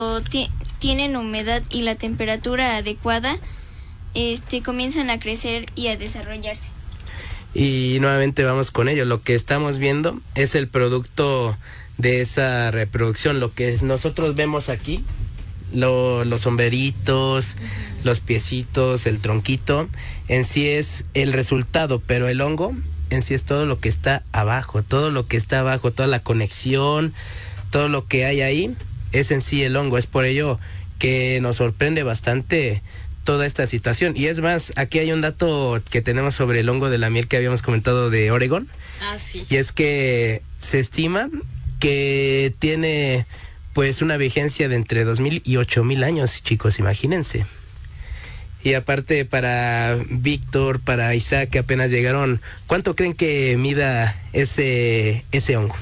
tienen humedad y la temperatura adecuada, comienzan a crecer y a desarrollarse. Y nuevamente vamos con ello. Lo que estamos viendo es el producto de esa reproducción. Lo que nosotros vemos aquí, los sombreritos, los piecitos, el tronquito, en sí es el resultado, pero el hongo en sí es todo lo que está abajo, toda la conexión, todo lo que hay ahí es en sí el hongo. Es por ello que nos sorprende bastante toda esta situación. Y es más, aquí hay un dato que tenemos sobre el hongo de la miel que habíamos comentado de Oregón. Ah, sí. Y es que se estima que tiene pues una vigencia de entre 2000 y 8000 años, chicos, imagínense. Y aparte para Víctor, para Isaac, que apenas llegaron, ¿cuánto creen que mida ese hongo?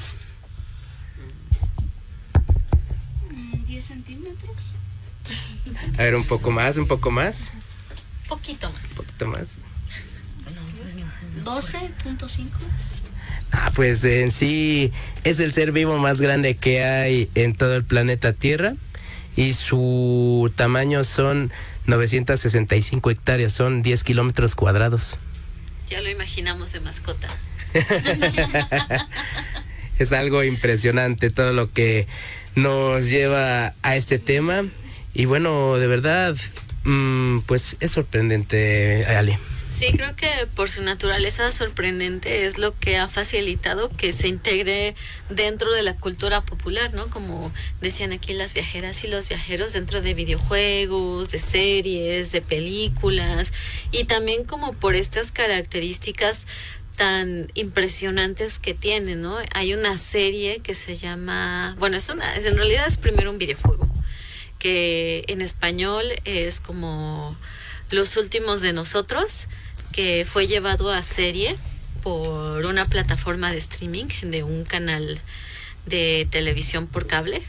10 centímetros. A ver, un poco más. Poquito más. Un poquito más. 12.5. Pues en sí es el ser vivo más grande que hay en todo el planeta Tierra y su tamaño son 965 hectáreas, son 10 kilómetros cuadrados. Ya lo imaginamos de mascota. Es algo impresionante todo lo que nos lleva a este tema y bueno, de verdad, pues es sorprendente, Ali. Sí, creo que por su naturaleza sorprendente es lo que ha facilitado que se integre dentro de la cultura popular, ¿no? Como decían aquí las viajeras y los viajeros dentro de videojuegos, de series, de películas y también como por estas características tan impresionantes que tiene, ¿no? Hay una serie que se llama, bueno, en realidad es primero un videojuego que en español es como Los Últimos de Nosotros, que fue llevado a serie por una plataforma de streaming de un canal de televisión por cable.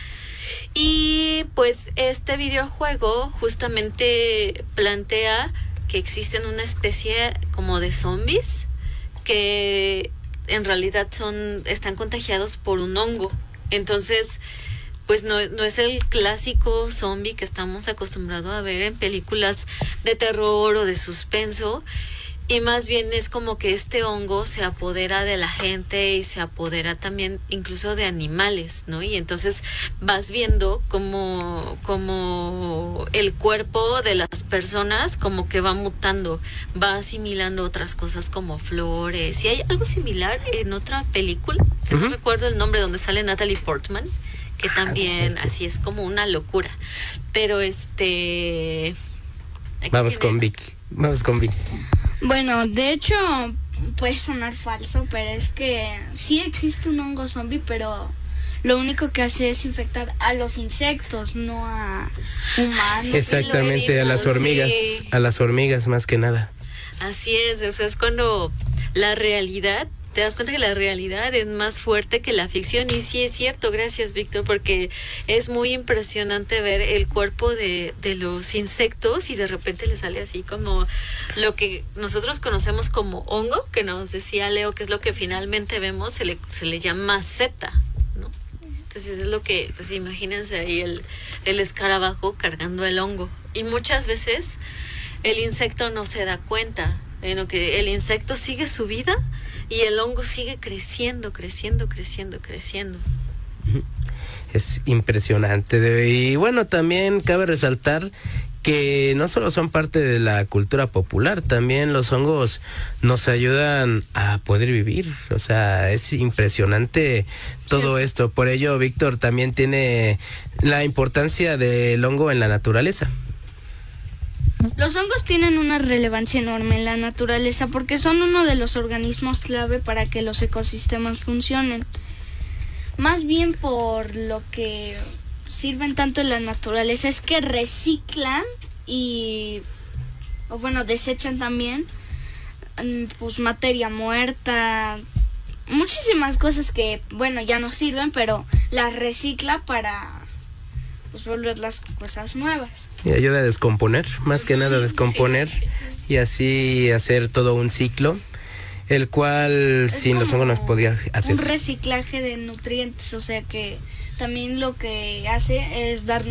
Y pues este videojuego justamente plantea que existen una especie como de zombies que en realidad están contagiados por un hongo. Entonces, pues no es el clásico zombie que estamos acostumbrados a ver en películas de terror o de suspenso, y más bien es como que este hongo se apodera de la gente y se apodera también incluso de animales, ¿no? Y entonces vas viendo como el cuerpo de las personas como que va mutando, va asimilando otras cosas como flores. Y hay algo similar en otra película, que no recuerdo el nombre, donde sale Natalie Portman, que también así es como una locura. Pero Vamos con Vicky. Bueno, de hecho puede sonar falso, pero es que sí existe un hongo zombie, pero lo único que hace es infectar a los insectos, no a humanos. Exactamente, a las hormigas, sí. A las hormigas más que nada. Así es, o sea, es cuando la realidad, te das cuenta que la realidad es más fuerte que la ficción. Y sí es cierto, gracias Víctor, porque es muy impresionante ver el cuerpo de los insectos y de repente le sale así como lo que nosotros conocemos como hongo, que nos decía Leo, que es lo que finalmente vemos, se le llama seta, ¿no? Entonces es lo que, pues, imagínense ahí el escarabajo cargando el hongo. Y muchas veces el insecto no se da cuenta, sino que el insecto sigue su vida y el hongo sigue creciendo. Es impresionante. Y bueno, también cabe resaltar que no solo son parte de la cultura popular, también los hongos nos ayudan a poder vivir. O sea, es impresionante todo esto. Por ello, Víctor, también tiene la importancia del hongo en la naturaleza. Los hongos tienen una relevancia enorme en la naturaleza porque son uno de los organismos clave para que los ecosistemas funcionen. Más bien por lo que sirven tanto en la naturaleza es que reciclan desechan también pues materia muerta, muchísimas cosas que ya no sirven, pero las recicla para pues volver las cosas nuevas. Y ayuda a descomponer, más que nada descomponer, sí. Y así hacer todo un ciclo, el cual sin los hongos no podía hacer. Un reciclaje de nutrientes, o sea que también lo que hace es darnos